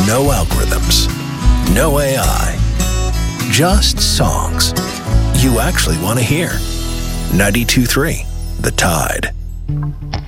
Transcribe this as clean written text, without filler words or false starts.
No algorithms. No AI. Just songs you actually want to hear. 92.3 The Tide.